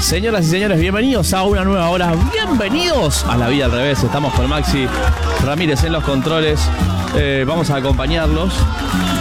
Señoras y señores, bienvenidos a una nueva hora. Bienvenidos a La Vida al Revés. Estamos con Maxi Ramírez en los controles. Vamos a acompañarlos